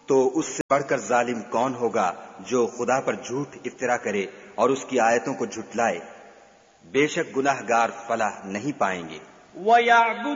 तो उससे बढ़कर जालिम कौन होगा जो खुदा पर झूठ इफ्तिरा करे और उसकी आयतों को झुटलाए। बेशक गुनाहगार फलाह नहीं पाएंगे।